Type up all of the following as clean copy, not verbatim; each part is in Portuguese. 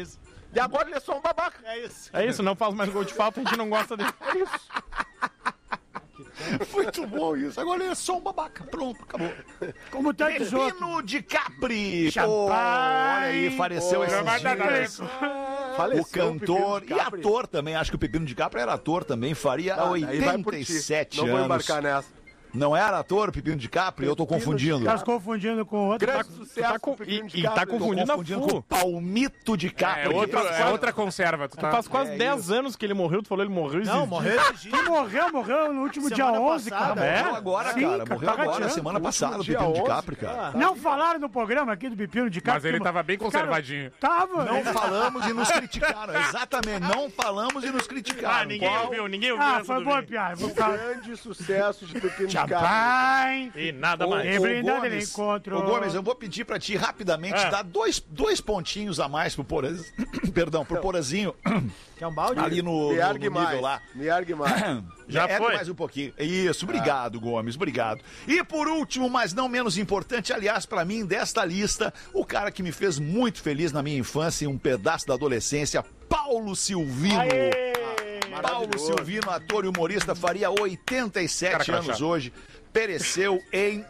isso. E agora ele é só um babaca. É isso, não faz mais gol de falta, a gente não gosta dele. É isso. Muito bom isso. Agora ele é só um babaca. Pronto, acabou. Como tantos outros. Pepino de Capri. Champanhe. Olha aí, faleceu esses dias. Faleceu O cantor Pepino de e Capri. ator também. Acho que o Pepino de Capri era ator também. Faria Aí vai por ti. 87 Não anos. vou embarcar nessa. Não era ator o Pepino de Capri? Eu tô confundindo. Tá se confundindo com outro. Grande sucesso. com- Pepino de e tá Capri. Tô confundindo a confundindo Fu. com o Palmito de Capri. É outra conserva. Tu tá... Faz quase É 10 isso. anos que ele morreu, tu falou ele morreu Não, esses morreu dias. esse dia. Morreu no último Semana dia 11, passada. cara. Morreu agora, Sim, cara. cara, Morreu tá agora, rateando. semana passada, o dia Pepino de 11, Capri, cara. Não falaram no programa aqui do Pepino de Capri. Mas ele tava bem conservadinho. Tava. Não falamos e nos criticaram. Exatamente, não falamos e nos criticaram. Ninguém ouviu Ah, essa foi do boa Vini. piada. Vou falar. Grande sucesso de Pepino de Capri. Champanhe. E nada mais. É brindado, ele encontrou. Ô Gomes, eu vou pedir pra ti rapidamente dar dois pontinhos a mais pro Porazinho. Perdão, pro Porazinho. Que é um balde? Ali no Me ergue nível mais. lá. Me ergue mais. Já Ergue foi? mais um pouquinho. Isso, obrigado, Gomes, obrigado. E por último, mas não menos importante, aliás, pra mim, desta lista, o cara que me fez muito feliz na minha infância e um pedaço da adolescência, Paulo Silvino. Paulo Maravilhoso. Silvino, ator e humorista, faria 87 Cara anos crachá. hoje. Pereceu em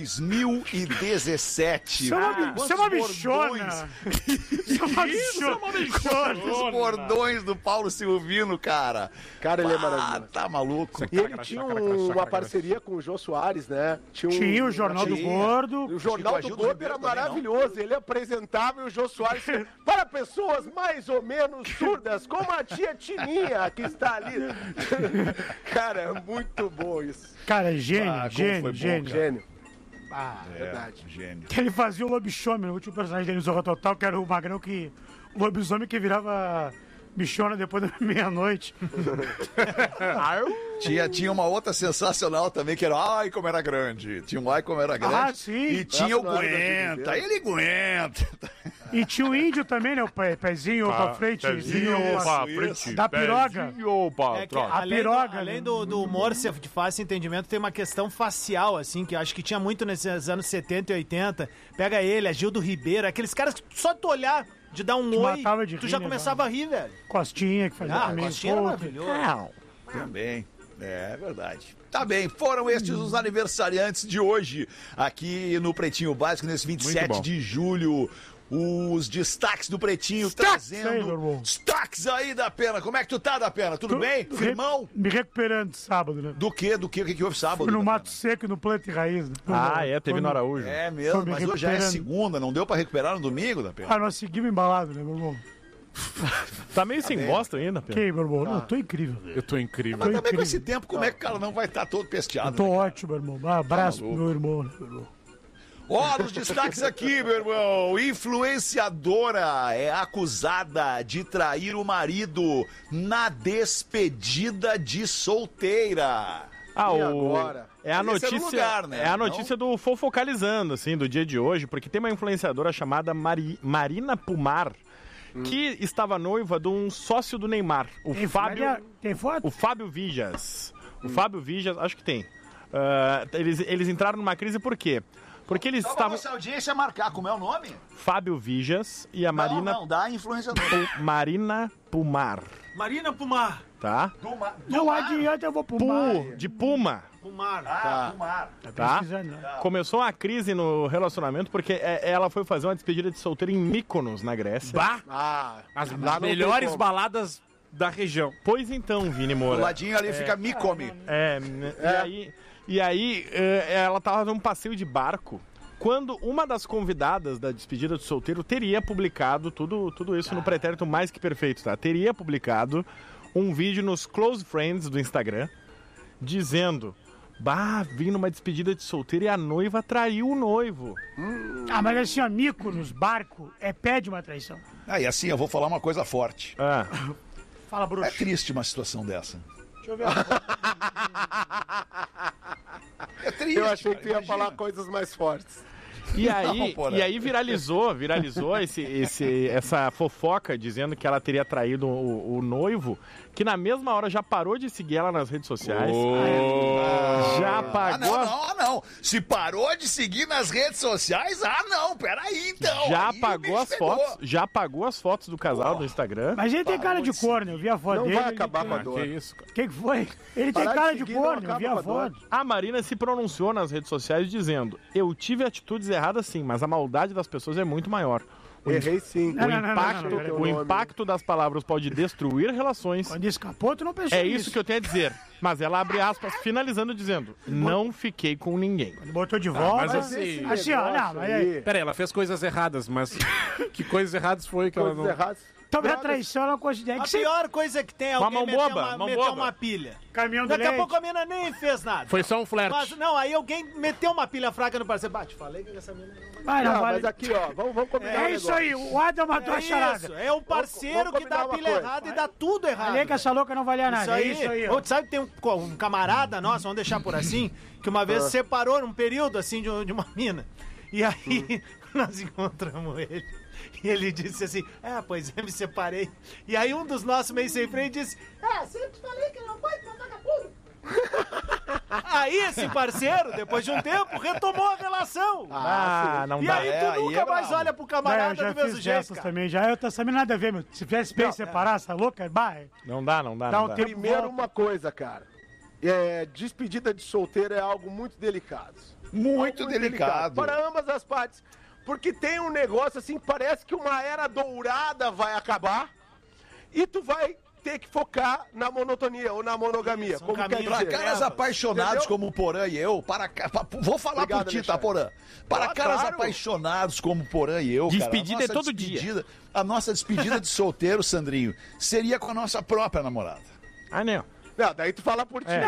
2017. Isso é uma Quantos bichona. bordões? Isso é uma bichona. Os bordões do Paulo Silvino, cara. Cara, ele é Ah, maravilhoso. tá maluco. E ele tinha uma parceria com o Jô Soares, né? Tinha o Jornal do Tinha. Gordo. O Jornal Chico do Agildo Gordo Ribeiro era também, maravilhoso. Ele apresentava e o Jô Soares para pessoas mais ou menos surdas, como a tia Tininha, que está ali. Cara, é muito bom isso. Cara, gênio, Ah, como gênio, foi bom, gênio. Gênio. Verdade. Gênio. Que ele fazia o lobisomem, o último personagem dele no Zorra Total, que era o Magrão, que o lobisomem que virava bichona depois da meia-noite. Tinha uma outra sensacional também, que era Ai, como era grande. Tinha um Ai, como era grande. Ah, sim. E tinha o Essa não era Aguenta. da Ele aguenta. E tinha o índio também, né? O pezinho pra frente. Pezinho zinho, pra isso. frente. Da piroga. Pezinho pra É que, trás. piroga, além né? do humor ser de fácil entendimento, tem uma questão facial, assim, que eu acho que tinha muito nesses anos 70 e 80. Pega ele, a Gildo Ribeiro, aqueles caras que só tu olhar, de dar um Te oi, matava de tu rir, já né, começava a rir, velho. Costinha, que fazia Ah, também. Costinha era Pô, maravilhoso. Também. É verdade. Tá bem, foram estes os aniversariantes de hoje, aqui no Pretinho Básico, nesse 27 bom. de julho. Os destaques do Pretinho Destaques aí, meu trazendo irmão. destaques aí da Pena. Como é que tu tá, da Pena? Tudo bem? Firmão? Me recuperando sábado, né? Do quê? O que houve sábado? Fui no da Mato Pena? Seco e no Planta e Raiz. Né? Teve no Araújo. É mesmo, Tô me mas hoje já é recuperando. segunda, não deu pra recuperar no domingo, da Pena? Ah, nós seguimos embalado, né, meu irmão? Tá meio sem bosta ainda, Pedro. Que, meu irmão? Não, tô incrível, velho. Eu tô incrível. Mas também com incrível. esse tempo, como é que o cara não vai estar todo pesteado? Tô né? ótimo, meu irmão. Um abraço Tá pro meu irmão, né, meu irmão? Ó, nos destaques aqui, meu irmão. Influenciadora é acusada de trair o marido na despedida de solteira. Ah, E agora? É a Esse notícia, era o lugar, né? é a notícia do Fofocalizando, assim, do dia de hoje, porque tem uma influenciadora chamada Marina Pumar, que estava noiva de um sócio do Neymar, o Tem Fábio, foto? Tem foto? o Fábio Vijas. O Fábio Vijas, acho que tem. Eles entraram numa crise por quê? Porque eles Só pra estavam... nossa audiência marcar, como é o nome? Fábio Vijas e a Marina... Não, da influenciadora. Marina Pumar, Marina Pumar. tá? Não adianta, eu vou pro mar. De Puma, Pumar. Pumar. tá? Pesquisando, né? Começou uma crise no relacionamento porque ela foi fazer uma despedida de solteiro em Mykonos, na Grécia. Bah! As melhores baladas da região. Pois então, Vini Do Moura. ladinho ali fica Me Come. E aí ela tava num passeio de barco quando uma das convidadas da despedida de solteiro teria publicado tudo isso no pretérito mais que perfeito, tá? Teria publicado um vídeo nos Close Friends do Instagram dizendo: vim numa despedida de solteiro e a noiva traiu o noivo. Ah, mas assim, ó, mico nos barcos é pé de uma traição. E assim, eu vou falar uma coisa forte. Fala, É bruxo. triste uma situação dessa. Deixa eu ver. É triste. Eu achei cara, que tu ia imagina. falar coisas mais fortes. E aí viralizou essa fofoca dizendo que ela teria traído o noivo, que na mesma hora já parou de seguir ela nas redes sociais. Já pagou. Não. Se parou de seguir nas redes sociais, peraí então. Já apagou as fotos do casal do Instagram. Mas ele tem cara de corno, eu vi a foto Não dele. vai acabar com a dor. Que isso, cara? O que foi? Ele tem Parar cara de de seguir, corno, não eu vi a acaba com a foto. A Marina se pronunciou nas redes sociais dizendo: eu tive atitudes erradas sim, mas a maldade das pessoas é muito maior. Errei sim. Não, O impacto das palavras pode destruir relações. Quando escapou, tu não pensou É nisso. isso que eu tenho a dizer. Mas ela abre aspas, finalizando dizendo: não fiquei com ninguém. Quando botou de volta. mas assim, assim, ó, não, mas aí. Pera aí, ela fez coisas erradas, mas que coisas erradas foi que ela Coisas não... erradas. Talvez a traição eu não considero A que você. pior coisa que tem é alguém mão meter boba, mão meter boba. uma pilha. Caminhão do Daqui a leite. pouco a mina nem fez nada. Foi só um flerte. Mas, não, aí alguém meteu uma pilha fraca no parceiro. Bate, falei que essa mina não vai. Vai, não, Não, vale. mas aqui, ó, vamos combinar um É isso negócio. aí, o Adam matou a É charada. isso, é o parceiro Vamos que dá a combinar pilha uma coisa. errada e dá tudo errado. Ali é que essa louca não valia Isso nada. aí, É isso aí, ó. Sabe que tem um camarada nosso, vamos deixar por assim, que uma vez separou num período assim de uma mina. E aí nós encontramos ele. E ele disse assim: pois eu me separei. E aí um dos nossos meio sem freio disse: sempre te falei que não pode pra vagabundo. Aí esse parceiro, depois de um tempo, retomou a relação. Não E dá. aí tu nunca é mais brabo. olha pro Eu camarada já do mesmo fiz jeito, dessas cara. também, já eu tô sabendo nada a ver, meu. Se tivesse bem separar essa louca, vai. Não dá. Dá um tempo. Primeiro, volta. uma coisa, cara. Despedida de solteiro é algo muito delicado. Muito Algo delicado. Para ambas as partes. Porque tem um negócio assim, parece que uma era dourada vai acabar e tu vai ter que focar na monotonia ou na monogamia. Isso, como quer caminho Pra dizer. caras apaixonados Entendeu? como o Porã e eu, vou falar Obrigado, por ti, tá, Alexandre. Porã? Para caras claro. apaixonados como o Porã e eu, Despedida cara, é todo dia. A nossa despedida de solteiro, Sandrinho, seria com a nossa própria namorada. Não. Não, daí tu fala por ti. Não.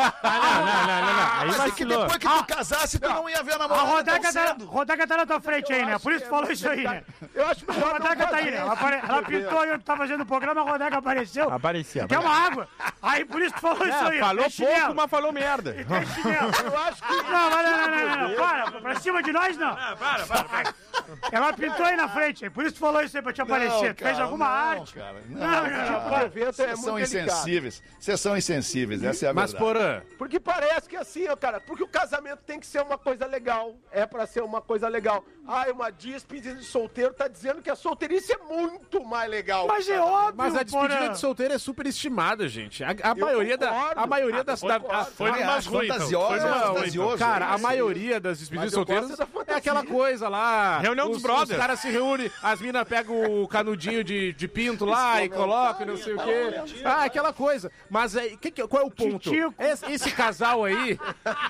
Aí Mas é que vacilou. depois que tu casasse, tu não ia ver a A namorada tão cedo. Rodaica tá na tua frente aí, né? Por isso tu falou isso aí, né? Eu acho A melhor Rodaica tá aí, né? Ela pintou e eu tava fazendo o programa, a Rodaica apareceu. Aparecia. Quer uma água? Aí por isso tu falou isso aí. Falou Tem chinelo. pouco, mas falou merda. Tem chinelo. Eu acho que Não. Para, pra cima de nós não. Para. Ela pintou aí na frente, aí por isso tu falou isso aí pra te aparecer. Tu fez alguma arte? Cara, o evento é Vocês são muito delicado. insensíveis. Vocês são insensíveis, essa é a Mas, verdade. Porã, Porque parece que assim, ó, cara, porque o casamento tem que ser uma coisa legal. É pra ser uma coisa legal. Uma despedida de solteiro tá dizendo que a solteirice é muito mais legal. Mas é óbvio, mas a despedida Porã. de solteiro é super estimada, gente. A maioria concordo. a maioria das... Foi Também mais acho ruim, então. fantasioso, Foi mais ruim, fantasioso. Cara, a Isso. maioria das despedidas Mas eu solteiras gosto da fantasia. é aquela coisa lá. Reunião dos os brothers. Os caras se reúnem, as minas pegam o canudinho de pinto lá e colocam, não sei o quê. Aquela coisa. Mas aí, qual é o ponto? Titico. Esse casal aí.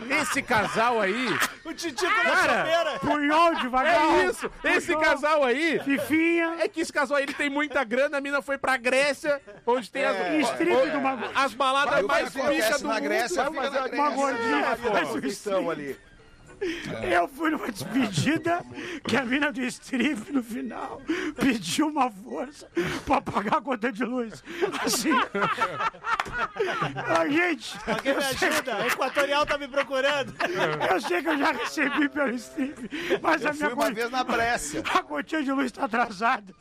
O Titico na Cara, chopeira. Punhol devagar. É isso! Esse casal aí. Fifinha. É que esse casal aí ele tem muita grana, a mina foi pra Grécia, onde tem Strip do Mago. as baladas Vai, o que mais acontece pica do na mundo. Grécia, Vai fica fazer na uma Grécia. gordinha, faz o Posição ali. Eu fui numa despedida que a mina do strip no final pediu uma força pra pagar a conta de luz. Assim. Gente, Alguém me ajuda? A Equatorial tá me procurando. eu sei que eu já recebi pelo strip, mas a Eu fui minha uma vez na Brécia. a continha de luz tá atrasada.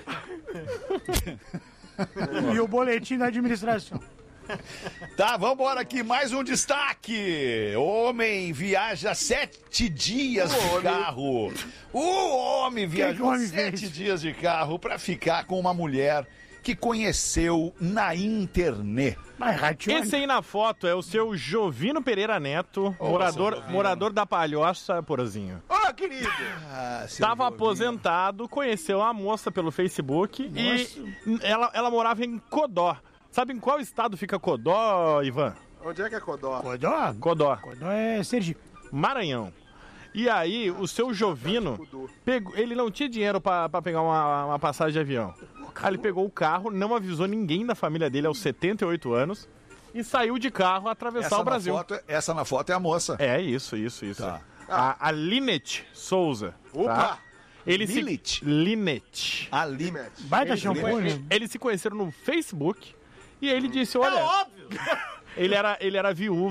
E o boletim da administração. Tá, vambora aqui, mais um destaque. Homem viaja 7 dias de carro. O homem viajou homem 7 fez? dias de carro pra ficar com uma mulher que conheceu na internet. Mas rateou. Esse aí na foto é o seu Jovino Pereira Neto, morador da Palhoça, Porazinho. Ô, querido! Estava aposentado, conheceu a moça pelo Facebook e ela morava em Codó. Sabe em qual estado fica Codó, Ivan? Onde é que é Codó? Codó? Codó. Codó é Sergipe. Maranhão. E aí, o seu Jovino, ele não tinha dinheiro pra pegar uma passagem de avião. Aí ele pegou o carro, não avisou ninguém da família dele aos 78 anos e saiu de carro a atravessar o Brasil. Essa na foto é a moça. É, isso. Tá. A Linet Souza. Opa! Tá? Linet? Linet. A Linet. Baita shampoo, né? Eles se conheceram no Facebook e ele disse, olha... É óbvio. Ele era viúvo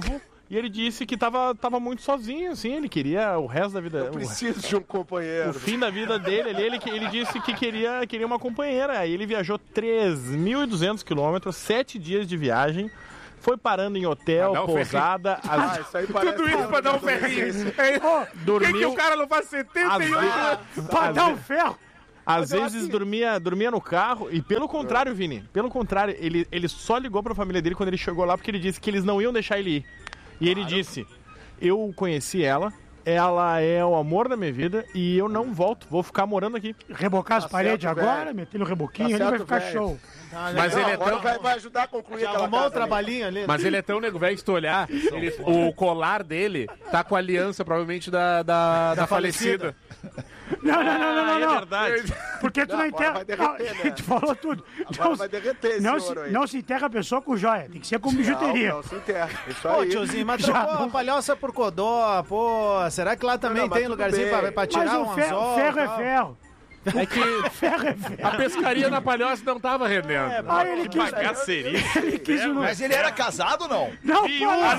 E ele disse que tava muito sozinho, assim, ele queria o resto da vida. Eu preciso de um companheiro. O fim da vida dele ali, ele disse que queria uma companheira. Aí ele viajou 3.200 quilômetros, 7 dias de viagem, foi parando em hotel, pousada. Isso aí parece Tudo isso pra dar um ferrinho. Por que o cara não faz 78 anos? Pra dar um ferro. Às vezes dormia no carro e pelo contrário, Vini, ele só ligou pra família dele quando ele chegou lá porque ele disse que eles não iam deixar ele ir. E ele disse, eu conheci ela é o amor da minha vida e eu não volto, vou ficar morando aqui. Rebocar as paredes agora, meter no reboquinho, ele vai ficar show. Mas ele é tão... vai ajudar a concluir aquela Arrumou casa um trabalhinho ali. Mas ele é tão nego velho que se tu olhar, o colar dele tá com a aliança, provavelmente, da falecida. Não. É verdade. Porque tu não enterra. vai derreter, né? Tu falou tudo. Agora vai derreter esse ouro aí. Não se enterra a pessoa com joia, tem que ser com bijuteria. Não se enterra. Isso Pô, aí. tiozinho, mas trocou a palhoça por Codó, pô. Será que lá também tem lugarzinho pra Mas tirar um o anzol? ferro é tal? ferro. É que Ferro é ferro. a pescaria na Palhoça não tava rendendo. Aí ele quis. Bagaceria. Ele quis um... Mas ele era casado ou não? Não, pô,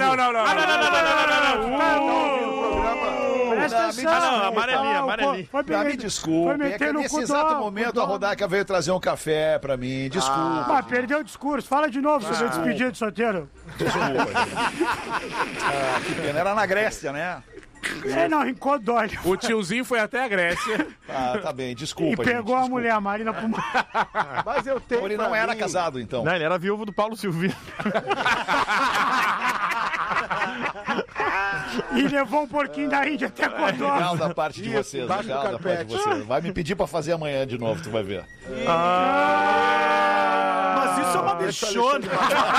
presta atenção. Amarelinha. Foi Ah, me desculpe, é meter que no nesse cu exato do- momento do- a Rodaica veio trazer um café pra mim, desculpa. Mas perdeu o discurso. Fala de novo sobre a despedida de solteiro. Que pena, era na Grécia, né? Não, em Codó. O tiozinho foi até a Grécia. Ah, tá bem, E desculpa, pegou gente, a mulher, a Marina, pro... Mas eu tenho. Ele não pra era mim- casado, então. Não, ele era viúvo do Paulo Silvino. e levou um porquinho da Índia até Codó. Legal da parte de vocês, embaixo do legal da parte de carpete. vocês. Vai me pedir pra fazer amanhã de novo, tu vai ver. Mas isso é uma bichona.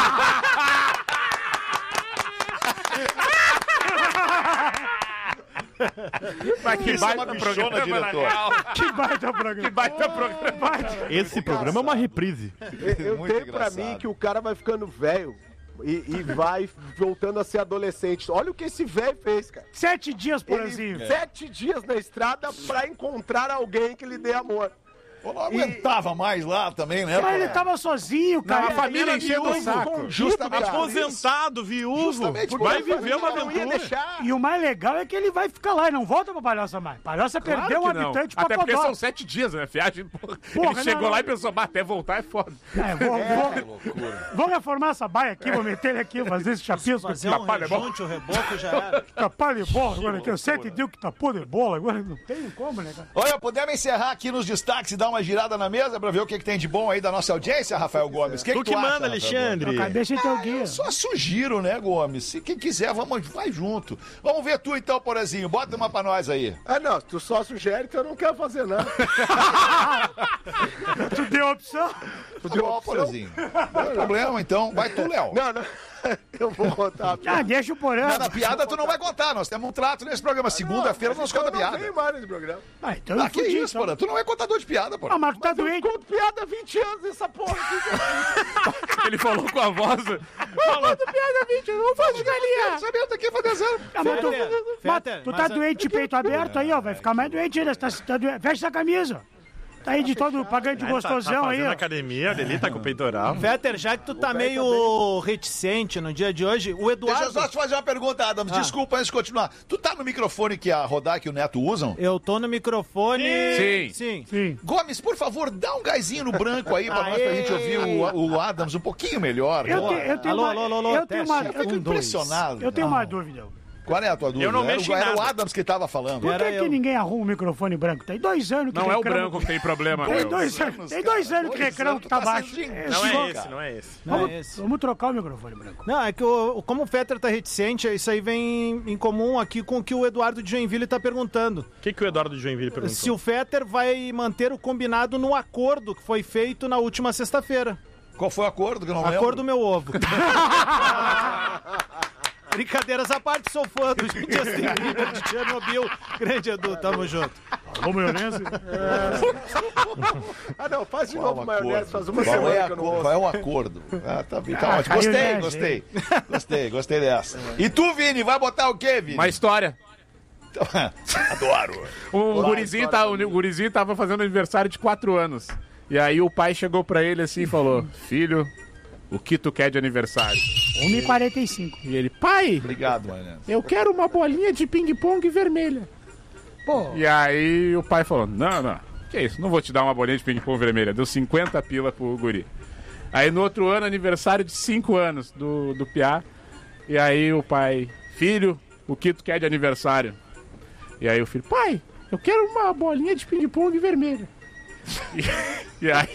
Mas que Isso é uma baita bichona, programa, diretor. legal. Que baita programa. Que baita programa. Esse programa é uma reprise. Eu Muito tenho pra engraçado. mim que o cara vai ficando velho e vai voltando a ser adolescente. Olha o que esse velho fez, cara. 7 dias, Ele, Porazinho. 7 dias na estrada pra encontrar alguém que lhe dê amor. Eu não aguentava mais lá também, né? Mas ele tava sozinho, cara. a família Ele enchendo o viúvo. saco. Justamente por isso. Aposentado, viúvo. Justamente por Vai isso. viver uma Não ia aventura. deixar. E o mais legal é que ele vai ficar lá e não volta pra Palhoça mais. Palhoça perdeu um Claro que não. habitante pra Até porque Codó. são 7 dias, né? Viagem. Porra, Ele chegou não, lá não. e pensou, até voltar é foda. Vou reformar essa baia aqui, vou meter ele aqui, fazer esse chapisco. Fazer um rejunte, o reboco já era. Tapar de bola agora aqui. Eu 7 dias que tapou de bola, agora não tem como, né, cara? Olha, podemos encerrar aqui nos destaques e dar uma girada na mesa pra ver o que tem de bom aí da nossa audiência, Rafael Gomes. O que Tu que tu acha, manda, Rafael Alexandre. Deixa teu guia. Gomes? Só sugiro, né, Gomes? Se quem quiser, vai junto. Vamos ver tu então, Porazinho. Bota uma pra nós aí. Ah, não, tu só sugere que eu não quero fazer nada. Tu deu opção? Tu deu ó, Porazinho. Não tem problema, então. Vai tu, Léo. Não, eu vou contar. Ah, deixa o Porã. Cada piada tu não vai contar. Nós temos um trato nesse programa. Segunda-feira nós conta Eu não piada. venho mais nesse programa. Ah, então eu Ah, que fudi, isso, então. Porã? Tu não é contador de piada, Porã. Ah, mas tu tá Eu doente. conto piada há 20 anos essa porra. Ele falou com a voz. Não faz galinha. Sabendo daqui foi 10 anos. Ah, mas tu, Fetter, tu mas tá doente de peito aberto aí, ó. Vai ficar mais doente ainda. Tá doente. Fecha essa camisa. Tá aí de todo pagante gostosão tá aí, fazendo ó. academia, ele tá com o peitoral. Fetter, já que tu tá meio reticente no dia de hoje, o Deixa Eduardo... eu só te fazer uma pergunta, Adams. Desculpa, antes de continuar. Tu tá no microfone que a Rodaica e o Neto usam? Eu tô no microfone... Sim. Sim. Sim. Gomes, por favor, dá um gásinho no branco aí pra nós, pra gente ouvir o Adams um pouquinho melhor. Eu tenho Alô, uma... alô, alô, Eu tenho uma... teste. Eu fico impressionado. Eu tenho uma dúvida. Qual é a tua dúvida? Eu não mexo em Era o nada. Adams que tava falando. Por Era que, eu. que ninguém arruma um microfone branco? Tem 2 anos que Não é o reclama- branco que tem problema. Tem meu. 2 anos, tem 2 anos que reclama que tá baixo. Não é esse, não é esse. Não Vamos, é esse. vamos trocar o microfone branco. Não, é que como o Fetter tá reticente, isso aí vem em comum aqui com o que o Eduardo de Joinville tá perguntando. O que o Eduardo de Joinville perguntou? Se o Fetter vai manter o combinado no acordo que foi feito na última sexta-feira. Qual foi o acordo que eu não lembro? Acordo meu ovo. Brincadeiras à parte, sou fã do Justin Bieber de Chernobyl. Grande Edu, tamo junto. Alô, maionese? Ah, não, faz de Qual novo maionese, faz uma Qual semana é, que eu não ouço. qual é o acordo? Ah, tá bem, tá ótimo. caiu Gostei, nessa, gostei dessa. E tu, Vini, vai botar o quê, Vini? Uma história. Adoro. O gurizinho tava fazendo aniversário de 4 anos. E aí o pai chegou pra ele assim e falou: Filho, o que tu quer de aniversário? 1h45. E ele, pai, Obrigado, mano. eu quero uma bolinha de ping-pong vermelha. Pô, E aí o pai falou, não, que isso, não vou te dar uma bolinha de ping-pong vermelha. Deu 50 pila pro guri. Aí no outro ano, aniversário de 5 anos do Piá. E aí o pai, filho, o que tu quer de aniversário? E aí o filho, pai, eu quero uma bolinha de ping-pong vermelha. E aí...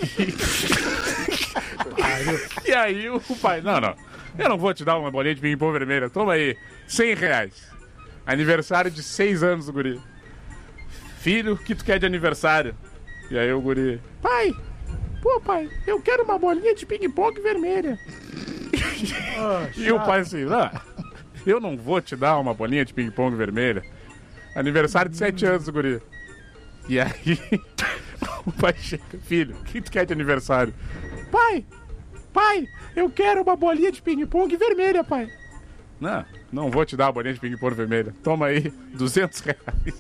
E aí o pai, não, eu não vou te dar uma bolinha de ping-pong vermelha. Toma aí, R$100. Aniversário de 6 anos do guri. Filho, o que tu quer de aniversário? E aí o guri, pai, eu quero uma bolinha de ping-pong vermelha. E o pai assim, eu não vou te dar uma bolinha de ping-pong vermelha. Aniversário de 7 anos do guri. E aí o pai chega, filho, o que tu quer de aniversário? Pai, eu quero uma bolinha de ping-pong vermelha, pai. Não vou te dar uma bolinha de ping-pong vermelha. Toma aí, R$200.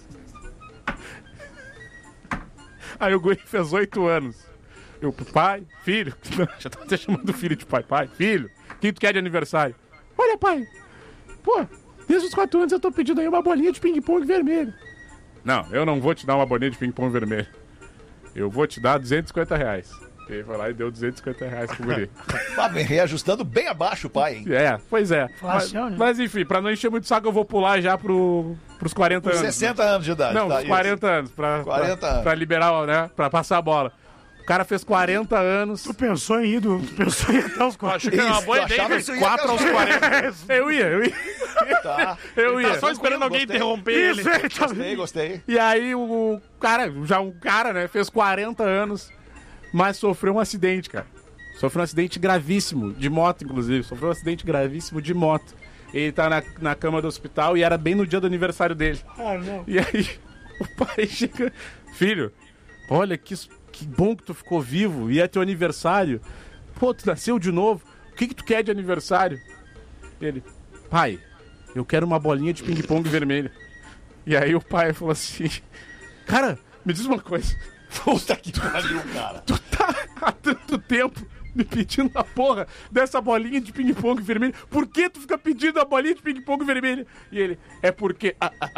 Aí o guri fez 8 anos. Eu, pai, filho, já tô até chamando o filho de pai, filho, o que tu quer de aniversário? Olha, pai, desde os 4 anos eu tô pedindo aí uma bolinha de ping-pong vermelha. Não, eu não vou te dar uma bolinha de ping-pong vermelha. Eu vou te dar R$250. Ele foi lá e deu R$250 pro guri. Reajustando bem abaixo o pai, hein? Pois é. Mas enfim, pra não encher muito saco, eu vou pular já pros 40 anos. 60 anos de idade. Não, tá, os 40 anos. 40 anos. Pra liberar, né? Pra passar a bola. O cara fez 40 anos. tu pensou em ir até os 40. Acho que é uma boa ideia, achava velho. que isso ia 4 aos 40. Eu ia. Tá. Eu ia. Tá só esperando alguém Gostei. interromper ele. Gostei. E aí o cara, né, fez 40 anos, mas sofreu um acidente, cara. Sofreu um acidente gravíssimo, de moto, inclusive. Sofreu um acidente gravíssimo de moto. Ele tá na cama do hospital e era bem no dia do aniversário dele. Ah, não. E aí o pai chega, filho, olha que bom que tu ficou vivo, e é teu aniversário. Pô, tu nasceu de novo. O que tu quer de aniversário? Ele, pai, eu quero uma bolinha de ping-pong vermelha. E aí o pai falou assim, cara, me diz uma coisa. Puta que pariu, cara. Tu tá há tanto tempo me pedindo a porra dessa bolinha de ping-pong vermelha. Por que tu fica pedindo a bolinha de ping-pong vermelha? E ele, é porque...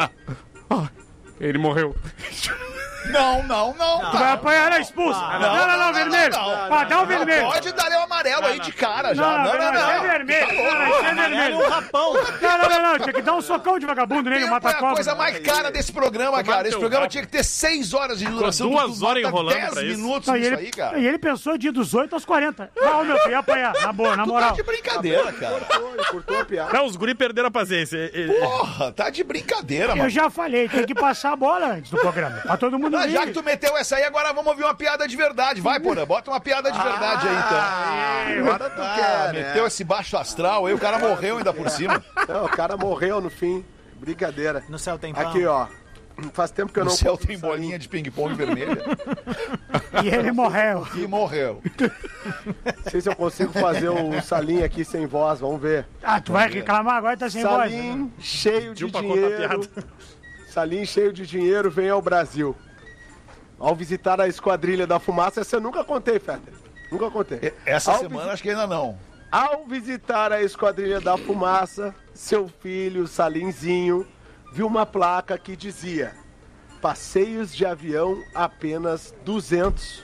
ele morreu. Não. Tu vai apanhar na expulsa. Não, vermelho. Dá o vermelho. Pode dar o amarelo aí de cara já. Não, é vermelho. Isso é vermelho. Um rapão. Não, tinha que dar um socão de vagabundo nele, mata É a a cobra. coisa mais cara desse programa, cara. Esse programa tinha que ter 6 horas de duração. 2 horas Tu bota enrolando 10 pra isso. minutos Não, nisso aí, cara. E ele pensou de ir dos 8 aos 40. Não, meu filho, ia apanhar. Na boa, na Tu tá moral. de brincadeira, cara. Cortou a piada. Não, os guri perderam a paciência. Porra, tá de brincadeira, Eu mano. já falei, tem que passar a bola antes do programa. Pra todo mundo Ah, já que ver. tu meteu essa aí, agora vamos ouvir uma piada de verdade. Vai, Porã, bota uma piada de verdade aí, então. Agora tu quer, né? Meteu esse baixo astral aí, o cara morreu ainda por cima. Não, o cara morreu no fim. Brincadeira. No céu tem pão. Aqui, ó. Faz tempo que eu No não céu compro tem salinho. bolinha de ping-pong vermelha. E ele morreu. E morreu. Não sei se eu consigo fazer o salinho aqui sem voz, vamos ver. Tu vai reclamar agora, tá sem voz. Salim cheio de Pediu pra contar a dinheiro. Salim cheio de dinheiro vem ao Brasil. Ao visitar a Esquadrilha da Fumaça, essa eu nunca contei, Fetter. Nunca contei. Essa Ao semana acho que ainda não. Ao visitar a Esquadrilha da Fumaça, seu filho, Salinzinho, viu uma placa que dizia: passeios de avião apenas R$200.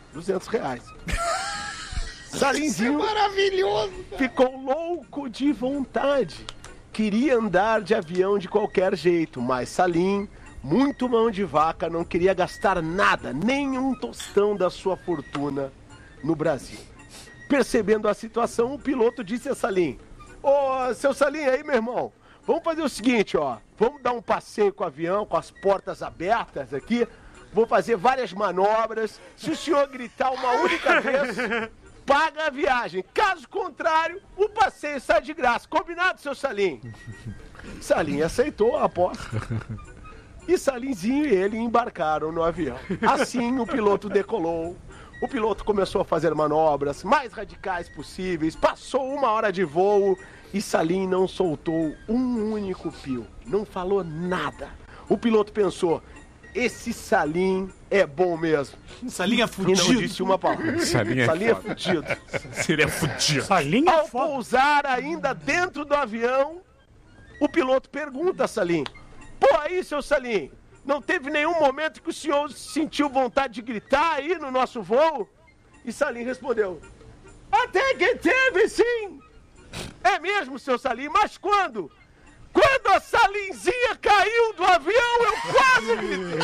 Salinzinho Maravilhoso. ficou louco de vontade. Queria andar de avião de qualquer jeito, mas Salim, muito mão de vaca, não queria gastar nada, nem um tostão da sua fortuna no Brasil. Percebendo a situação, o piloto disse a Salim: ô, seu Salim aí, meu irmão, vamos fazer o seguinte, ó. Vamos dar um passeio com o avião, com as portas abertas aqui. Vou fazer várias manobras. Se o senhor gritar uma única vez, paga a viagem. Caso contrário, o passeio sai de graça. Combinado, seu Salim? Salim aceitou a aposta. E Salinzinho e ele embarcaram no avião. Assim, o piloto decolou. O piloto começou a fazer manobras mais radicais possíveis. Passou 1 hora de voo e Salim não soltou um único pio. Não falou nada. O piloto pensou: esse Salim é bom mesmo. Salinha E não fudido. disse uma palavra. Salim é Salim é foda. fudido. Seria fudido. Essa linha é Ao foda. pousar ainda dentro do avião, o piloto pergunta a Salim: pô, aí, seu Salim, não teve nenhum momento que o senhor sentiu vontade de gritar aí no nosso voo? E Salim respondeu: até que teve, sim! É mesmo, seu Salim, mas quando? Quando a Salinzinha caiu do avião, eu quase gritei!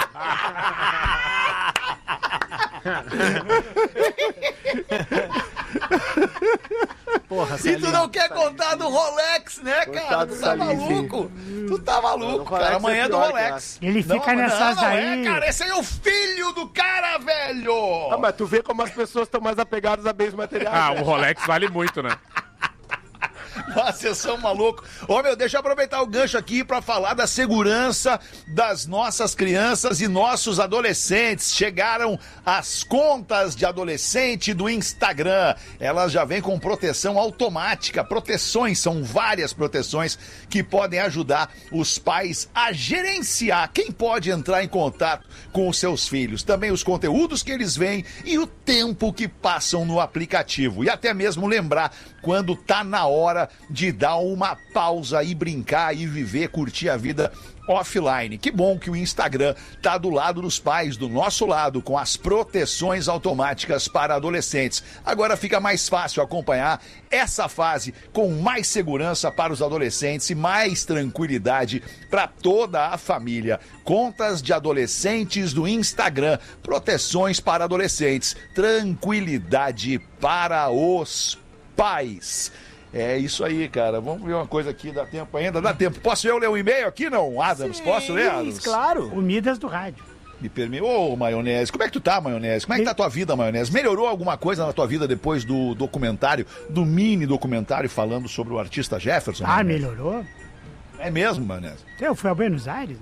Porra, E tu não quer contar do Rolex, né, cara? Coitado Tu do tá Salim, maluco. Tu tá maluco, O cara. Rolex Amanhã é é do pior, Rolex. Ele fica não, nessas não daí. é, cara. Esse aí é o filho do cara, velho. Ah, mas tu vê como as pessoas estão mais apegadas a bens materiais. Ah, né? o Rolex vale muito, né? Nossa, vocês são malucos. Ô, meu, deixa eu aproveitar o gancho aqui pra falar da segurança das nossas crianças e nossos adolescentes. Chegaram as contas de adolescente do Instagram. Elas já vêm com proteção automática. Proteções, são várias proteções que podem ajudar os pais a gerenciar quem pode entrar em contato com os seus filhos. Também os conteúdos que eles veem e o tempo que passam no aplicativo. E até mesmo lembrar quando tá na hora de dar uma pausa e brincar e viver, curtir a vida offline. Que bom que o Instagram tá do lado dos pais, do nosso lado, com as proteções automáticas para adolescentes. Agora fica mais fácil acompanhar essa fase com mais segurança para os adolescentes e mais tranquilidade para toda a família. Contas de adolescentes do Instagram, proteções para adolescentes, tranquilidade para os pais. É isso aí, cara. Vamos ver uma coisa aqui. Dá tempo ainda? Dá tempo. Posso eu ler um e-mail aqui, não? Adams, posso ler, Adams? Claro. O Midas do rádio. Me permite. Ô, Maionese, como é que tu tá, Maionese? Como é que tá a tua vida, Maionese? Melhorou alguma coisa na tua vida depois do documentário, do mini documentário falando sobre o artista Jefferson? Ah, Maionese? melhorou? É mesmo, Maionese? Eu fui a Buenos Aires.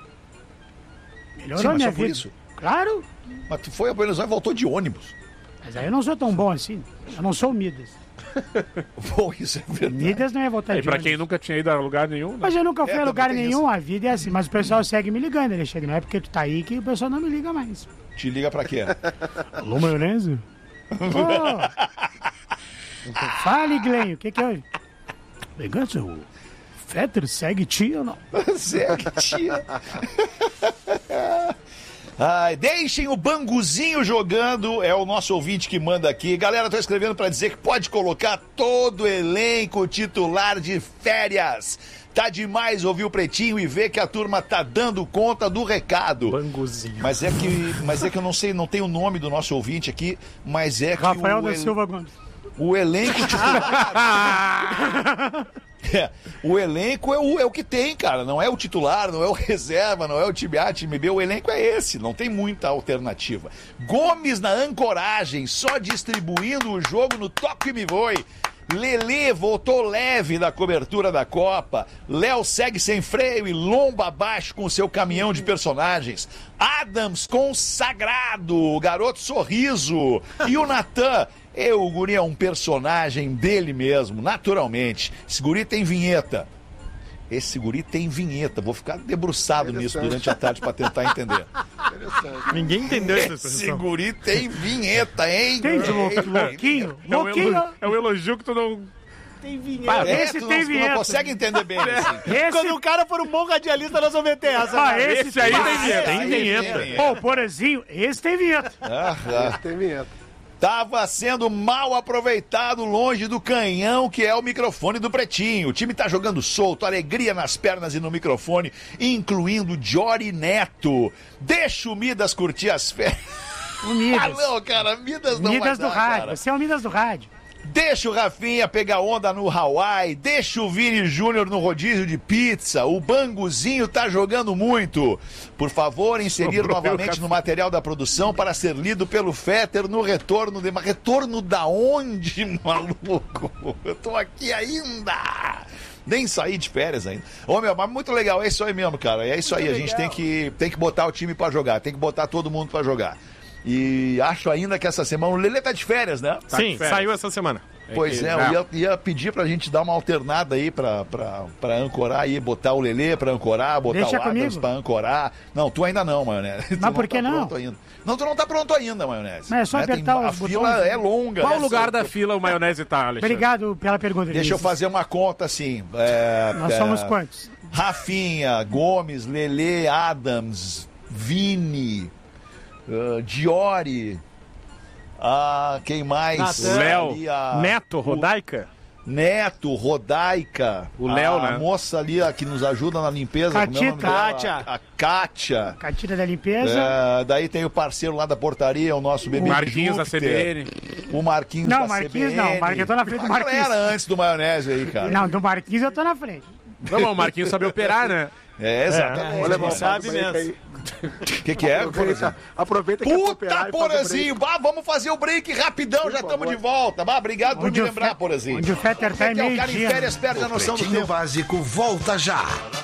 Melhorou Sim, mas minha só por vida. isso? Claro, Mas tu foi a Buenos Aires e voltou de ônibus. mas aí eu não sou tão bom assim. Eu não sou o Midas. Pô, isso é verdade. Midas não é voltar E de pra ônibus. quem nunca tinha ido a lugar nenhum, né? Mas eu nunca fui a também lugar tem nenhum, a vida é assim. Mas o pessoal segue me ligando, Alexandre. Não é porque tu tá aí que o pessoal não me liga mais. Te liga pra quê? Alô, maionese? Fale, Glenn, o que que é? Elegância, o Fetter segue tia ou não? Segue, tia. Ai, deixem o Banguzinho jogando, é o nosso ouvinte que manda aqui. Galera, tô escrevendo pra dizer que pode colocar todo o elenco titular de férias. Tá demais ouvir o Pretinho e ver que a turma tá dando conta do recado. Banguzinho. Mas é que eu não sei, não tem o nome do nosso ouvinte aqui, mas é que Rafael da Silva Gomes. o elenco titular. O elenco é o que tem, cara. Não é o titular, não é o reserva, não é o time A, time B. O elenco é esse, não tem muita alternativa. Gomes na ancoragem, só distribuindo o jogo no toque me voe. Lelê voltou leve da cobertura da Copa. Léo segue sem freio e lomba abaixo com seu caminhão de personagens. Adams consagrado, o garoto sorriso. E o Natan, o guri é um personagem dele mesmo, naturalmente. Esse guri tem vinheta. Esse guri tem vinheta. Vou ficar debruçado nisso durante a tarde pra tentar entender. Ninguém entendeu essa Esse expressão. guri tem vinheta, hein? Entende, louquinho? É um Louquinho. elogio que tu não... Tem vinheta. Esse tu tem não vinheta. consegue entender bem, assim. Quando Esse... o cara for um bom radialista, nós vamos meter essa. Ah, né? esse aí tem tem vinheta. Tem Aí vinheta. Ô, Porazinho, esse tem vinheta. Tem vinheta. Tava sendo mal aproveitado longe do canhão que é o microfone do Pretinho. O time tá jogando solto, alegria nas pernas e no microfone, incluindo Jory Neto. Deixa o Midas curtir as férias. O Midas. Ah, não, cara, Midas não Midas vai do dar, rádio. cara. Você é o Midas do rádio. Deixa o Rafinha pegar onda no Hawaii, deixa o Vini Júnior no rodízio de pizza, o Banguzinho tá jogando muito. Por favor, inserir Sobrou novamente eu, no material da produção para ser lido pelo Fetter no retorno de... Retorno da onde, maluco? Eu tô aqui ainda. Nem saí de férias ainda. Ô, meu, mas muito legal, é isso aí mesmo, cara. É isso aí, a gente tem que botar o time pra jogar, tem que botar todo mundo pra jogar. E acho ainda que essa semana o Lelê tá de férias, né? Sim, férias. saiu essa semana. Pois eu ia pedir pra gente dar uma alternada aí pra ancorar aí, botar o Lelê pra ancorar, botar Deixa o Adams comigo. pra ancorar. Não, tu ainda não, Maionese. Mas por que não? Não, tu não tá pronto ainda, Maionese. Mas é só apertar A os fila botões. é longa. Qual né? lugar da fila o Maionese tá, Alexandre? Obrigado pela pergunta. Deixa eu fazer uma conta assim. Nós somos quantos? Rafinha, Gomes, Lelê, Adams, Vini, Diori, quem mais? Natan. Léo, Ali, a- Neto, Rodaica. Neto, Rodaica. O Léo, a né? moça ali que nos ajuda na limpeza. como é o nome Catita. dela? Kátia. A Kátia. Catira da limpeza. Daí tem o parceiro lá da portaria, o nosso bebê Marquinhos da Júpiter. CBN. O Marquinhos Não, da Marquinhos CBN. não. Marquinhos, eu tô na frente do A Marquinhos. galera antes do Maionese aí, cara. Não, do Marquinhos eu tô na frente. Não, mas o Marquinhos sabe operar, né? Exatamente. Olha, Quem sabe mesmo. O que é? Aproveita que é Puta, operar e faz o Porazinho, vamos fazer o break rapidão, já estamos de volta. Obrigado por me lembrar, Porazinho. Onde o Fetter tá Como é que é? O cara em meio-dia. férias perde a noção do Pretinho tempo. Básico volta já.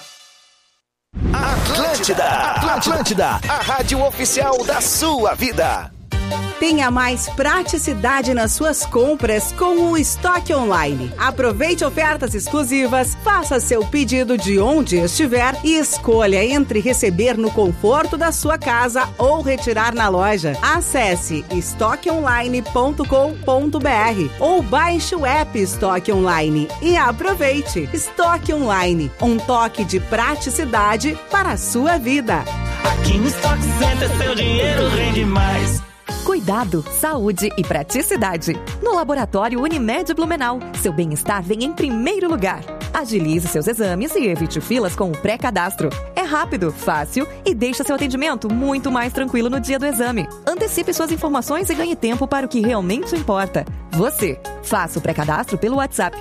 Atlântida, a rádio oficial da sua vida. Tenha mais praticidade nas suas compras com o Estoque Online. Aproveite ofertas exclusivas, faça seu pedido de onde estiver e escolha entre receber no conforto da sua casa ou retirar na loja. Acesse estoqueonline.com.br ou baixe o app Estoque Online e aproveite. Estoque Online, um toque de praticidade para a sua vida. Aqui no Stock Center seu dinheiro rende mais. Cuidado, saúde e praticidade. No Laboratório Unimed Blumenau, seu bem-estar vem em primeiro lugar. Agilize seus exames e evite filas com o pré-cadastro. É rápido, fácil e deixa seu atendimento muito mais tranquilo no dia do exame. Antecipe suas informações e ganhe tempo para o que realmente importa. Você. Faça o pré-cadastro pelo WhatsApp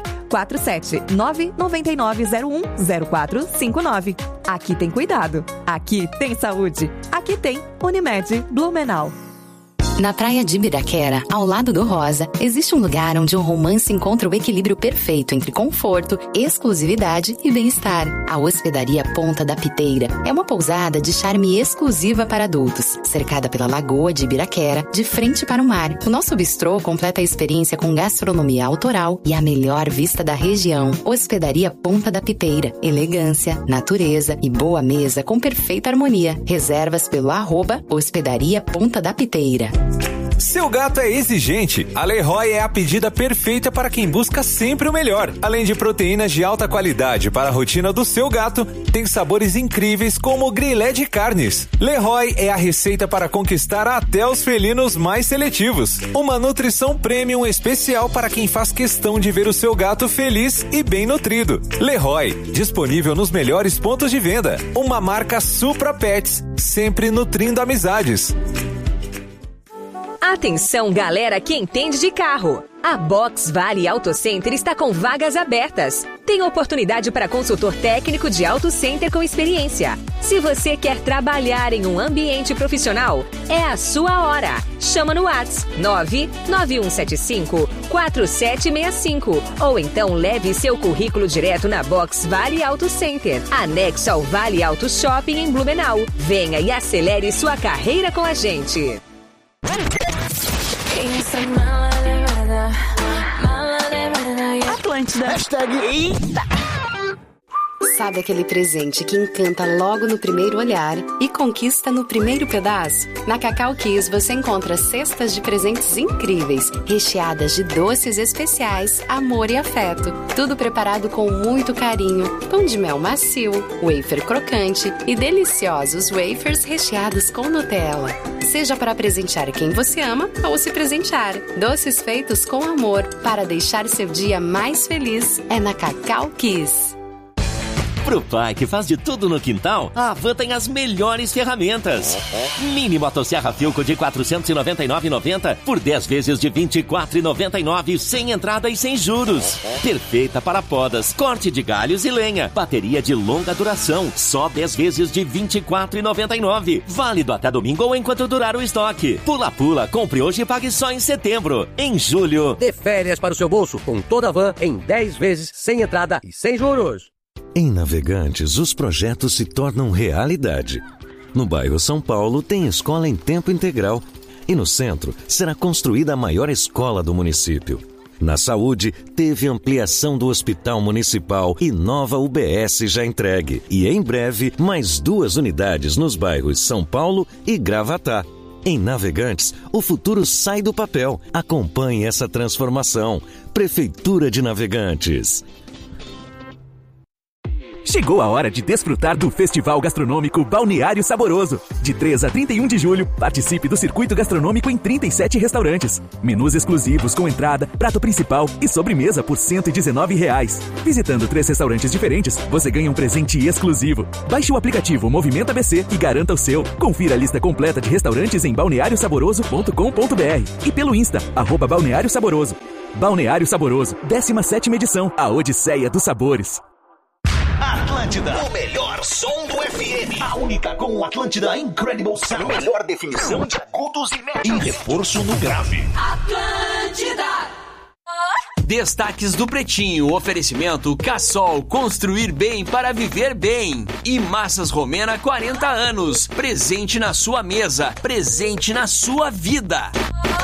479-9901-0459. Aqui tem cuidado. Aqui tem saúde. Aqui tem Unimed Blumenau. Na praia de Ibiraquera, ao lado do Rosa, existe um lugar onde o romance encontra o equilíbrio perfeito entre conforto, exclusividade e bem-estar. A Hospedaria Ponta da Piteira é uma pousada de charme exclusiva para adultos, cercada pela Lagoa de Ibiraquera, de frente para o mar. O nosso bistrô completa a experiência com gastronomia autoral e a melhor vista da região. Hospedaria Ponta da Piteira, elegância, natureza e boa mesa com perfeita harmonia. Reservas pelo @Hospedaria Ponta da Piteira. Seu gato é exigente. A Leroy é a pedida perfeita para quem busca sempre o melhor. Além de proteínas de alta qualidade para a rotina do seu gato, tem sabores incríveis como o grilé de carnes. Leroy é a receita para conquistar até os felinos mais seletivos. Uma nutrição premium especial para quem faz questão de ver o seu gato feliz e bem nutrido. Leroy, disponível nos melhores pontos de venda. Uma marca Supra Pets, sempre nutrindo amizades. Atenção, galera que entende de carro. A Box Vale Auto Center está com vagas abertas. Tem oportunidade para consultor técnico de Auto Center com experiência. Se você quer trabalhar em um ambiente profissional, é a sua hora. Chama no WhatsApp 99175-4765 ou então leve seu currículo direto na Box Vale Auto Center, anexo ao Vale Auto Shopping em Blumenau. Venha e acelere sua carreira com a gente. Atlântida. Eita! Sabe aquele presente que encanta logo no primeiro olhar e conquista no primeiro pedaço? Na Cacau Kiss você encontra cestas de presentes incríveis, recheadas de doces especiais, amor e afeto. Tudo preparado com muito carinho. Pão de mel macio, wafer crocante e deliciosos wafers recheados com Nutella. Seja para presentear quem você ama ou se presentear. Doces feitos com amor para deixar seu dia mais feliz é na Cacau Kiss. Pro pai que faz de tudo no quintal, a Havan tem as melhores ferramentas. Mini motosserra Philco de R$ 499,90 por 10 vezes de R$ 24,99, sem entrada e sem juros. Perfeita para podas, corte de galhos e lenha. Bateria de longa duração, só 10 vezes de R$ 24,99. Válido até domingo ou enquanto durar o estoque. Pula, compre hoje e pague só em setembro. Em julho, dê férias para o seu bolso com toda a Van em 10 vezes, sem entrada e sem juros. Em Navegantes, os projetos se tornam realidade. No bairro São Paulo, tem escola em tempo integral. E no centro, será construída a maior escola do município. Na saúde, teve ampliação do Hospital Municipal e nova UBS já entregue. E em breve, mais 2 unidades nos bairros São Paulo e Gravatá. Em Navegantes, o futuro sai do papel. Acompanhe essa transformação. Prefeitura de Navegantes. Chegou a hora de desfrutar do Festival Gastronômico Balneário Saboroso. De 3 a 31 de julho, participe do circuito gastronômico em 37 restaurantes. Menus exclusivos com entrada, prato principal e sobremesa por R$ 119. Visitando 3 restaurantes diferentes, você ganha um presente exclusivo. Baixe o aplicativo Movimento ABC e garanta o seu. Confira a lista completa de restaurantes em balneariosaboroso.com.br e pelo Insta, @Balneário Saboroso. Balneário Saboroso, 17ª edição, a Odisseia dos Sabores. Atlântida, o melhor som do FM. A única com o Atlântida Incredible Sound. Melhor definição de agudos e médios. E reforço no grave. Atlântida. Destaques do Pretinho, oferecimento Cassol, construir bem para viver bem. E Massas Romena, 40 anos, presente na sua mesa, presente na sua vida.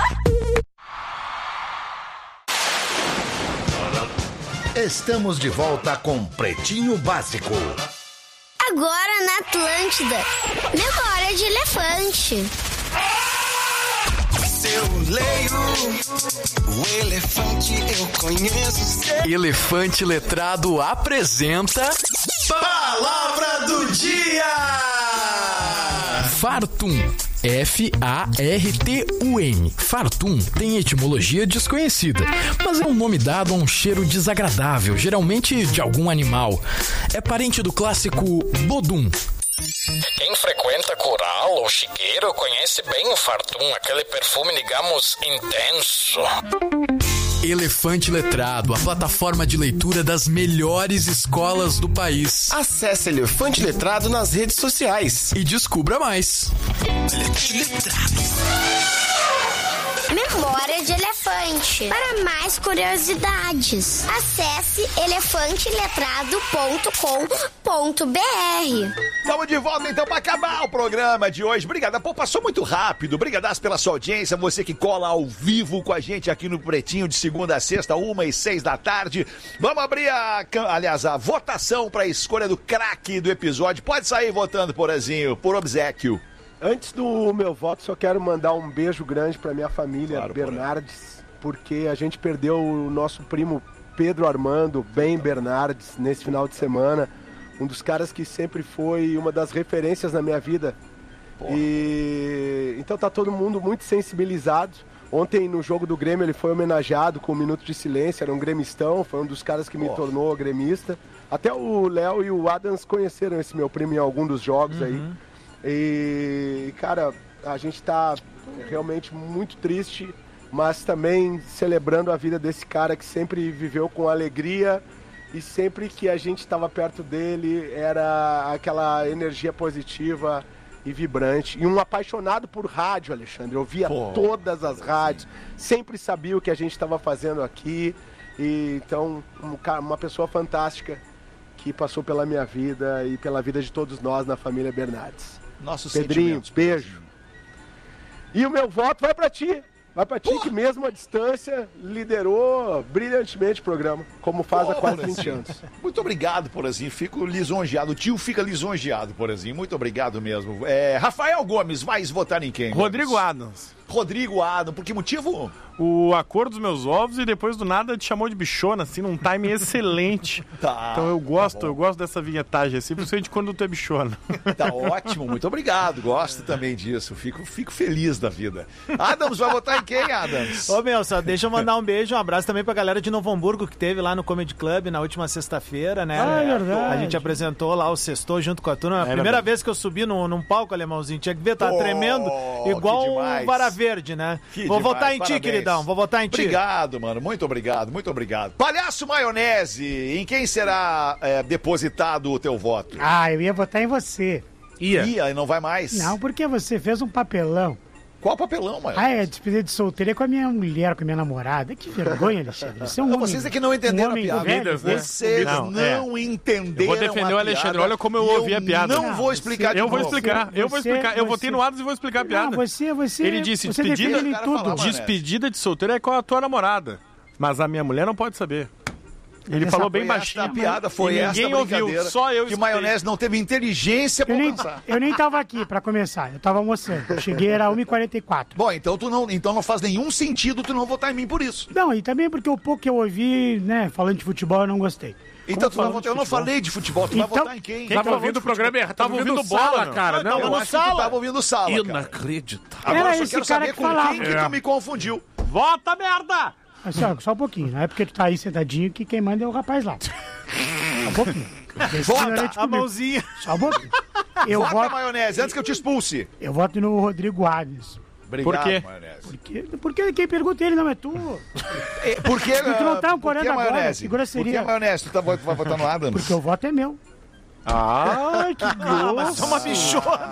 Estamos de volta com Pretinho Básico. Agora na Atlântida, memória de elefante. Eu leio o elefante, eu conheço. Elefante Letrado apresenta Palavra do Dia. Fartum. F-A-R-T-U-M. Fartum tem etimologia desconhecida, mas é um nome dado a um cheiro desagradável, geralmente de algum animal. É parente do clássico bodum. Quem frequenta coral ou chiqueiro conhece bem o Fartum, aquele perfume, digamos, intenso. Elefante Letrado, a plataforma de leitura das melhores escolas do país. Acesse Elefante Letrado nas redes sociais e descubra mais. Memória de elefante. Para mais curiosidades, acesse elefanteletrado.com.br. Estamos de volta então para acabar o programa de hoje. Obrigado. Pô, passou muito rápido. Obrigadaço pela sua audiência. Você que cola ao vivo com a gente aqui no Pretinho de segunda a sexta, 1 e 6 da tarde. Vamos abrir a votação para a escolha do craque do episódio. Pode sair votando, Porazinho, por obséquio. Antes do meu voto, só quero mandar um beijo grande pra minha família, claro, Bernardes, porque a gente perdeu o nosso primo Pedro Armando Ben Bernardes nesse final de semana, um dos caras que sempre foi uma das referências na minha vida. E então tá todo mundo muito sensibilizado. Ontem no jogo do Grêmio ele foi homenageado com um minuto de silêncio, era um gremistão, foi um dos caras que me tornou gremista. Até o Léo e o Adams conheceram esse meu primo em algum dos jogos aí. E, cara, a gente tá realmente muito triste, mas também celebrando a vida desse cara que sempre viveu com alegria e sempre que a gente estava perto dele era aquela energia positiva e vibrante. E um apaixonado por rádio, Alexandre. Eu via todas as rádios, sempre sabia o que a gente estava fazendo aqui. E, então, uma pessoa fantástica que passou pela minha vida e pela vida de todos nós na família Bernardes. Nossos Pedrinho, beijo. E o meu voto vai pra ti. Vai pra ti que mesmo à distância liderou brilhantemente o programa, como faz há quase 20 anos. Muito obrigado, Porazinho. Fico lisonjeado. O tio fica lisonjeado, Porazinho. Muito obrigado mesmo. Rafael Gomes, vai votar em quem? Rodrigo Adams. Rodrigo Adams, por que motivo? O Acordo dos Meus Ovos e depois do nada te chamou de bichona, assim, num timing excelente. Tá, então eu gosto dessa vinhetagem, assim, principalmente quando tu é bichona. Tá ótimo, muito obrigado. Gosto também disso. Fico feliz da vida. Adams, vai votar em quem, Adams? Ô, meu, só deixa eu mandar um beijo, um abraço também pra galera de Novo Hamburgo que teve lá no Comedy Club na última sexta-feira, né? Ah, é verdade. A gente apresentou lá o Sextou junto com a turma. A primeira vez que eu subi num palco, alemãozinho, tinha que ver, tá tremendo, igual o Vara Verde, né? Vou votar em ti, queridão, vou votar em ti. Obrigado, mano, muito obrigado, muito obrigado. Palhaço Maionese, em quem será depositado o teu voto? Ah, eu ia votar em você. Ia, e não vai mais? Não, porque você fez um papelão. Qual papelão, mano? Ah, é despedida de solteira com a minha mulher, com a minha namorada. Que vergonha, Alexandre. Você é um homem, vocês é que não entenderam a piada. Velho, né? Vocês não entenderam. Eu vou defender o Alexandre. Olha como eu ouvi a piada. Não vou explicar de novo. novo. Eu vou explicar. Eu votei no Adams e vou explicar a piada. Não, você. Ele disse: despedida de solteira é com a tua namorada. Mas a minha mulher não pode saber. Ele falou bem baixinho. A piada foi e essa ninguém ouviu, só eu que o Maionese não teve inteligência pra pensar. Eu nem tava aqui pra começar, eu tava almoçando. Eu cheguei, era 1h44. Bom, então não faz nenhum sentido tu não votar em mim por isso. Não, e também porque o pouco que eu ouvi, né, falando de futebol, eu não gostei. Então eu não falei de futebol, tu vai votar em quem? Tava ouvindo o programa errado, tava ouvindo bola, cara. Não, eu acho que tu tava ouvindo Sala, cara. Inacreditável. Agora Era eu esse quero cara saber que com falava. quem que tu me confundiu. Vota, merda! Assim, ó, só um pouquinho, não é porque tu tá aí sentadinho que quem manda é o rapaz lá. Só um pouquinho. Vota a mãozinha. Só um pouquinho. Vota, Maionese, antes que eu te expulse. Eu voto no Rodrigo Adams. Obrigado, por quê? Maionese. Porque quem pergunta ele não é tu. Por que, tu não tá ancorando agora, Maionese? que grosseria. Por que, Maionese, tu vai votar no Adams? Porque o voto é meu. Ai, que grosso. Mas é uma bichona.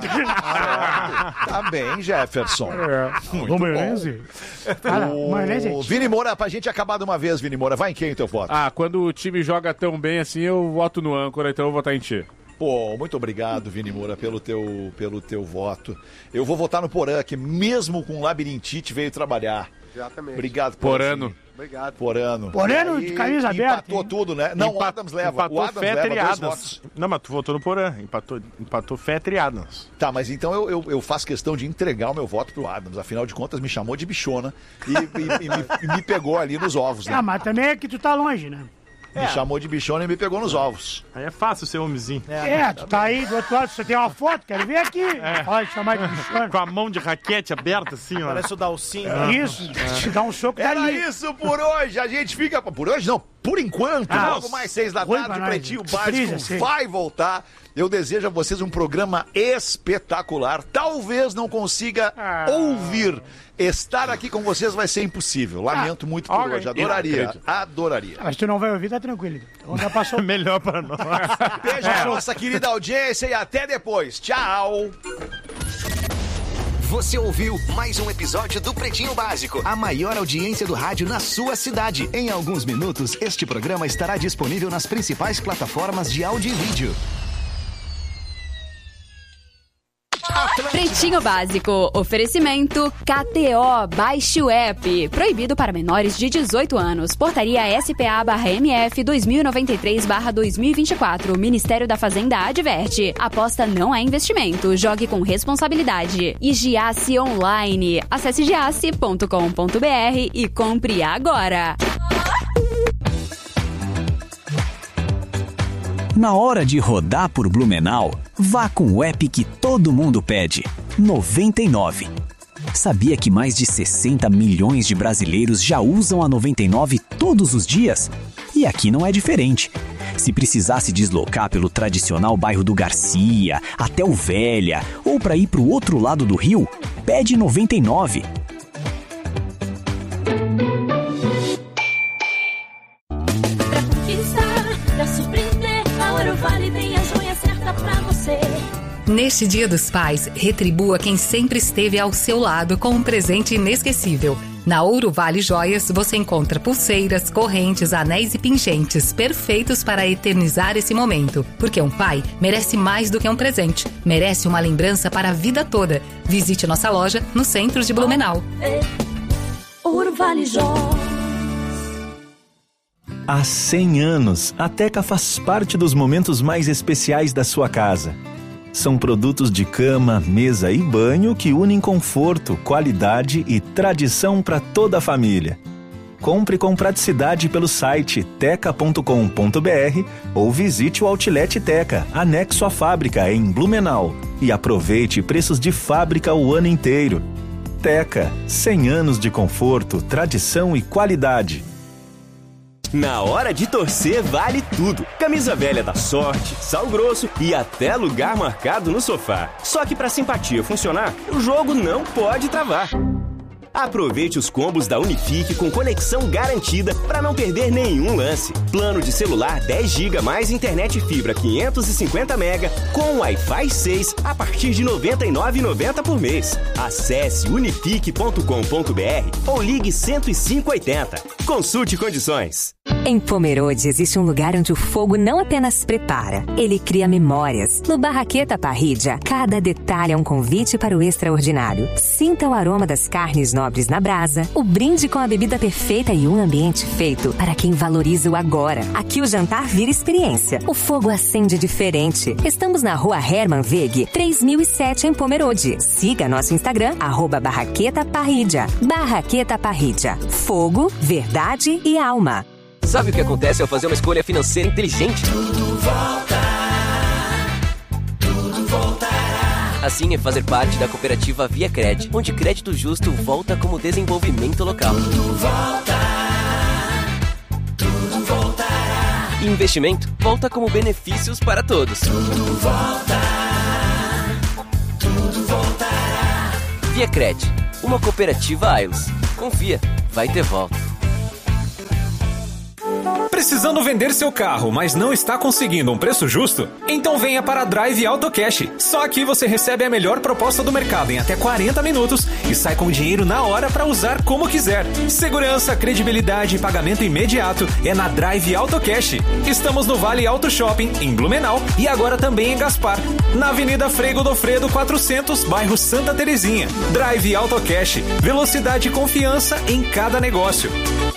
Tá bem, Jefferson. Muito Maionese. bom. Vini Moura, pra gente acabar de uma vez, Vini Moura, vai em quem o teu voto? Quando o time joga tão bem assim, eu voto no âncora, então eu vou votar em ti. Pô, muito obrigado, Vini Moura, pelo teu voto. Eu vou votar no Porã, que mesmo com labirintite veio trabalhar. Exatamente. Obrigado, Porano. Obrigado. Porano. Porano de camisa aberta. Empatou tudo, né? Não, o Adams leva. Empatou O Adams Fetter e leva 2 Adams. votos. Não, mas tu votou no Porã. Empatou Fetter e Adams. Tá, mas então eu faço questão de entregar o meu voto pro Adams. Afinal de contas, me chamou de bichona e me pegou ali nos ovos, né? Mas também é que tu tá longe, né? Me chamou de bichona e me pegou nos ovos. Aí é fácil ser homenzinho. Tu tá aí do outro lado, você tem uma foto, quero ver aqui. Pode chamar de bichona. Com a mão de raquete aberta assim, ó. Parece o Dalcinho. Isso, te dá um soco Era dali. isso por hoje. A gente fica... Por hoje não, por enquanto. Logo mais 6 da tarde, o Pretinho Básico vai voltar. Eu desejo a vocês um programa espetacular. Talvez não consiga ouvir. Estar aqui com vocês vai ser impossível. Lamento muito por hoje. Adoraria. Mas tu não vai ouvir, tá tranquilo. Então já passou. Melhor pra nós. Beijo pra nossa querida audiência e até depois. Tchau. Você ouviu mais um episódio do Pretinho Básico, a maior audiência do rádio na sua cidade. Em alguns minutos, este programa estará disponível nas principais plataformas de áudio e vídeo. Pretinho Básico, oferecimento KTO, baixe o app, proibido para menores de 18 anos, portaria SPA/MF 2093/2024, Ministério da Fazenda adverte, aposta não é investimento, jogue com responsabilidade. E Giasse Online, acesse giasse.com.br e compre agora. Na hora de rodar por Blumenau, vá com o app que todo mundo pede, 99. Sabia que mais de 60 milhões de brasileiros já usam a 99 todos os dias? E aqui não é diferente. Se precisar se deslocar pelo tradicional bairro do Garcia, até o Velha, ou para ir para o outro lado do rio, pede 99. Pra surpreender, a Ouro Vale tem a joia certa pra você. Neste Dia dos Pais, retribua quem sempre esteve ao seu lado com um presente inesquecível. Na Ouro Vale Joias, você encontra pulseiras, correntes, anéis e pingentes perfeitos para eternizar esse momento. Porque um pai merece mais do que um presente. Merece uma lembrança para a vida toda. Visite nossa loja no centro de Blumenau. Ouro Vale Joias. Há 100 anos, a Teca faz parte dos momentos mais especiais da sua casa. São produtos de cama, mesa e banho que unem conforto, qualidade e tradição para toda a família. Compre com praticidade pelo site teca.com.br ou visite o Outlet Teca, anexo à fábrica em Blumenau. E aproveite preços de fábrica o ano inteiro. Teca, 100 anos de conforto, tradição e qualidade. Na hora de torcer vale tudo. Camisa velha da Sorte, Sal Grosso e até lugar marcado no sofá. Só que pra simpatia funcionar, o jogo não pode travar. Aproveite os combos da Unifique com conexão garantida para não perder nenhum lance. Plano de celular 10 GB mais internet fibra 550 MB com Wi-Fi 6 a partir de R$ 99,90 por mês. Acesse unifique.com.br ou ligue 10580. Consulte condições. Em Pomerode existe um lugar onde o fogo não apenas prepara, ele cria memórias. No Barraqueta Parrilla, cada detalhe é um convite para o extraordinário. Sinta o aroma das carnes nobres na brasa, o brinde com a bebida perfeita e um ambiente feito para quem valoriza o agora. Aqui o jantar vira experiência. O fogo acende diferente. Estamos na Rua Hermann Wegg, 3007 em Pomerode. Siga nosso Instagram, @Barraqueta Parrilla. Barraqueta Parrilla. Fogo, verdade e alma. Sabe o que acontece ao fazer uma escolha financeira inteligente? Tudo voltará. Assim é fazer parte da cooperativa Via Cred, onde crédito justo volta como desenvolvimento local. Tudo voltará. E investimento volta como benefícios para todos. Tudo voltará. Via Cred, uma cooperativa Ailos. Confia, vai ter volta. Precisando vender seu carro, mas não está conseguindo um preço justo? Então venha para a Drive Auto Cash. Só aqui você recebe a melhor proposta do mercado em até 40 minutos e sai com o dinheiro na hora para usar como quiser. Segurança, credibilidade e pagamento imediato é na Drive Auto Cash. Estamos no Vale Auto Shopping, em Blumenau, e agora também em Gaspar, na Avenida Frei Godofredo 400, bairro Santa Terezinha. Drive Auto Cash. Velocidade e confiança em cada negócio.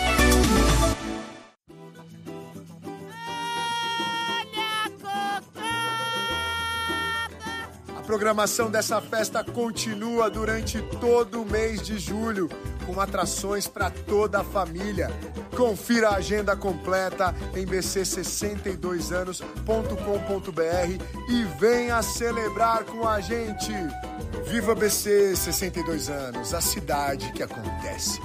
A programação dessa festa continua durante todo o mês de julho, com atrações para toda a família. Confira a agenda completa em bc62anos.com.br e venha celebrar com a gente. Viva BC 62 anos, a cidade que acontece.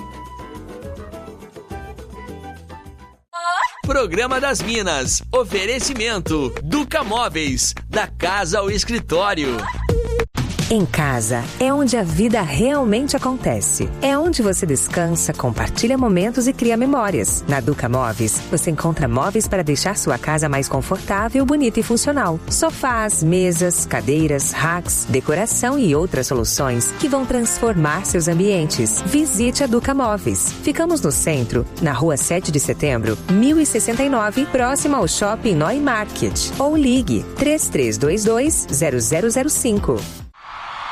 Programa das Minas. Oferecimento Duca Móveis, da casa ao escritório. Em casa é onde a vida realmente acontece. É onde você descansa, compartilha momentos e cria memórias. Na Duca Móveis, você encontra móveis para deixar sua casa mais confortável, bonita e funcional. Sofás, mesas, cadeiras, racks, decoração e outras soluções que vão transformar seus ambientes. Visite a Duca Móveis. Ficamos no centro, na Rua 7 de Setembro, 1069, próximo ao Shopping Neumarkt. Ou ligue 3322-0005.